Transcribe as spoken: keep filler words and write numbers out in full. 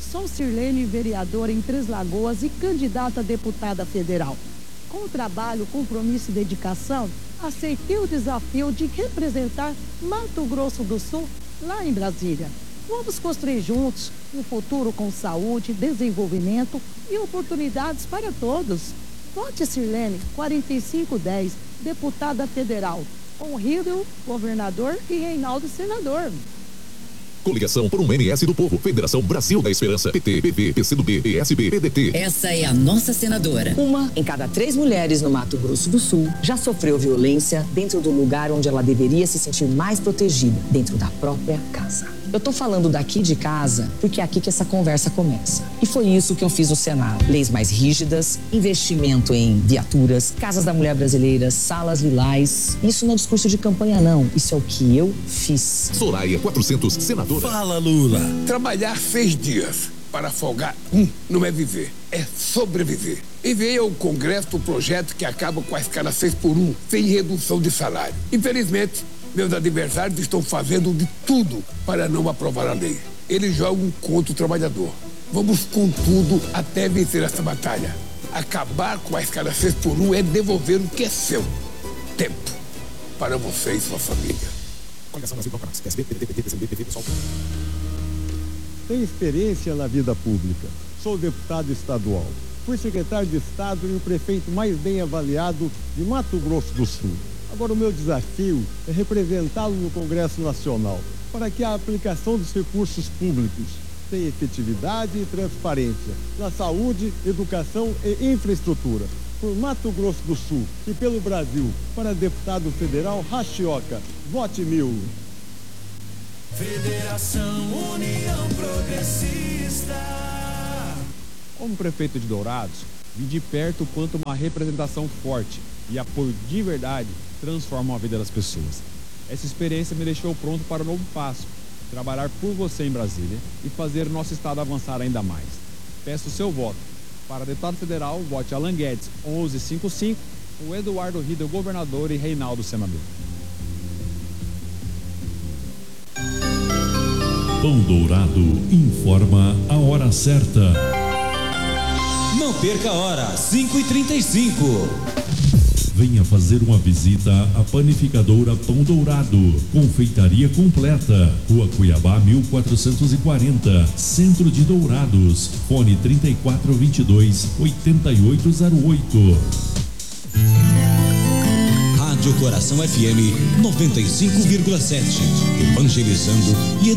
Sou Sirlene, vereadora em Três Lagoas e candidata a deputada federal. Com trabalho, compromisso e dedicação, aceitei o desafio de representar Mato Grosso do Sul lá em Brasília. Vamos construir juntos um futuro com saúde, desenvolvimento e oportunidades para todos. Vote Sirlene quarenta e cinco dez, deputada federal, com Rio, governador e Reinaldo, senador. Coligação por um M S do Povo, Federação Brasil da Esperança, P T, P V, P C do B, P S B, P D T. Essa é a nossa senadora. Uma em cada três mulheres no Mato Grosso do Sul já sofreu violência dentro do lugar onde ela deveria se sentir mais protegida, dentro da própria casa. Eu tô falando daqui de casa porque é aqui que essa conversa começa. E foi isso que eu fiz no Senado. Leis mais rígidas, investimento em viaturas, casas da mulher brasileira, salas lilás. Isso não é discurso de campanha, não. Isso é o que eu fiz. Soraya quatrocentos, senadora. Fala, Lula. Trabalhar seis dias para folgar um não é viver, é sobreviver. Enviei ao Congresso o projeto que acaba com a escala seis por um, sem redução de salário. Infelizmente, meus adversários estão fazendo de tudo para não aprovar a lei. Eles jogam contra o trabalhador. Vamos com tudo até vencer essa batalha. Acabar com a escala seis por um é devolver o que é seu. Tempo para você e sua família. Tenho experiência na vida pública. Sou deputado estadual. Fui secretário de Estado e o prefeito mais bem avaliado de Mato Grosso do Sul. Agora o meu desafio é representá-lo no Congresso Nacional, para que a aplicação dos recursos públicos tenha efetividade e transparência na saúde, educação e infraestrutura. Por Mato Grosso do Sul e pelo Brasil, para deputado federal Rachioca, vote mil. Federação União Progressista. Como prefeito de Dourados, vi de perto o quanto uma representação forte e apoio de verdade transformam a vida das pessoas. Essa experiência me deixou pronto para o novo passo, trabalhar por você em Brasília e fazer o nosso estado avançar ainda mais. Peço o seu voto. Para deputado federal, vote Alan Guedes, onze cinquenta e cinco, o Eduardo Riedel, governador, e Reinaldo, senador. Pão Dourado informa a hora certa. Não perca a hora, cinco e trinta e cinco. Venha fazer uma visita à panificadora Pão Dourado, confeitaria completa, Rua Cuiabá mil quatrocentos e quarenta, Centro de Dourados, fone trinta e quatro, vinte e dois, oitenta e oito zero oito. Rádio Coração F M noventa e cinco vírgula sete, evangelizando e